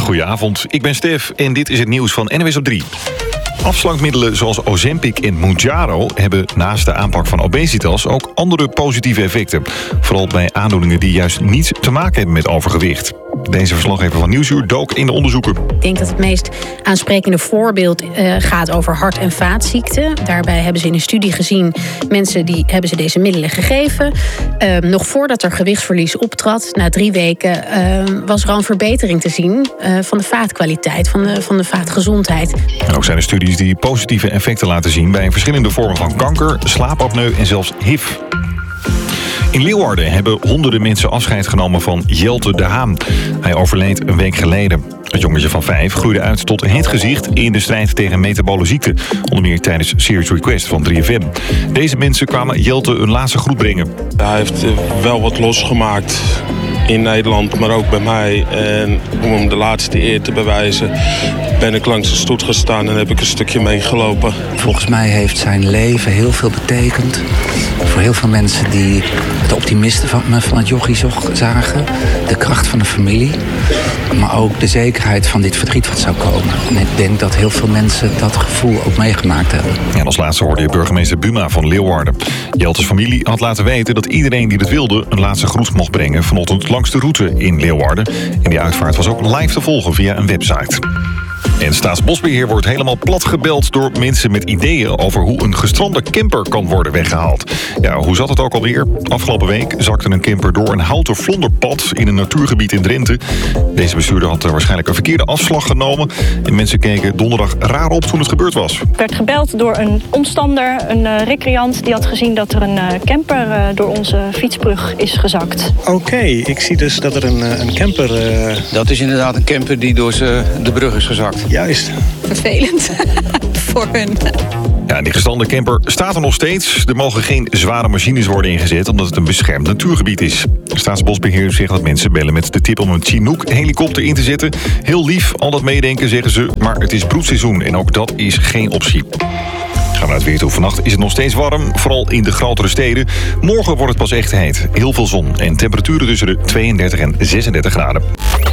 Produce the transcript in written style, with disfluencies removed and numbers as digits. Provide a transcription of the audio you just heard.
Goedenavond, ik ben Stef en dit is het nieuws van NWS op 3. Afslankmiddelen zoals Ozempic en Mounjaro hebben naast de aanpak van obesitas ook andere positieve effecten. Vooral bij aandoeningen die juist niets te maken hebben met overgewicht. Deze verslaggever van Nieuwsuur dook in de onderzoeken. Ik denk dat het meest aansprekende voorbeeld gaat over hart- en vaatziekten. Daarbij hebben ze in een studie gezien, mensen die hebben ze deze middelen gegeven. Nog voordat er gewichtsverlies optrad, na 3 weken, was er al een verbetering te zien van de vaatkwaliteit, van de vaatgezondheid. En ook zijn er studies die positieve effecten laten zien bij verschillende vormen van kanker, slaapapneu en zelfs HIV. In Leeuwarden hebben honderden mensen afscheid genomen van Jelte de Haan. Hij overleed een week geleden. Het jongetje van 5 groeide uit tot een hitgezicht in de strijd tegen metabole ziekte. Onder meer tijdens Serious Request van 3FM. Deze mensen kwamen Jelte een laatste groet brengen. Hij heeft wel wat losgemaakt in Nederland, maar ook bij mij. En om hem de laatste eer te bewijzen ben ik langs de stoet gestaan en heb ik een stukje meegelopen. Volgens mij heeft zijn leven heel veel betekend voor heel veel mensen die het optimisten van het jochie zagen. De kracht van de familie, maar ook de zekerheid van dit verdriet wat zou komen. En ik denk dat heel veel mensen dat gevoel ook meegemaakt hebben. En als laatste hoorde je burgemeester Buma van Leeuwarden. Jeltes familie had laten weten dat iedereen die het wilde een laatste groet mocht brengen vanochtend langs de route in Leeuwarden. En die uitvaart was ook live te volgen via een website. En Staatsbosbeheer wordt helemaal platgebeld door mensen met ideeën over hoe een gestrande camper kan worden weggehaald. Ja, hoe zat het ook alweer? Afgelopen week zakte een camper door een houten vlonderpad in een natuurgebied in Drenthe. Deze bestuurder had waarschijnlijk een verkeerde afslag genomen. En mensen keken donderdag raar op toen het gebeurd was. Ik werd gebeld door een omstander, een recreant, die had gezien dat er een camper door onze fietsbrug is gezakt. Oké, ik zie dus dat er een camper... Dat is inderdaad een camper die door de brug is gezakt. Juist. Vervelend voor hun. Ja, die gestrande camper staat er nog steeds. Er mogen geen zware machines worden ingezet omdat het een beschermd natuurgebied is. Staatsbosbeheer zegt dat mensen bellen met de tip om een Chinook-helikopter in te zetten. Heel lief, al dat meedenken zeggen ze, maar het is broedseizoen en ook dat is geen optie. Gaan we naar het weer toe. Vannacht is het nog steeds warm, vooral in de grotere steden. Morgen wordt het pas echt heet. Heel veel zon en temperaturen tussen de 32 en 36 graden.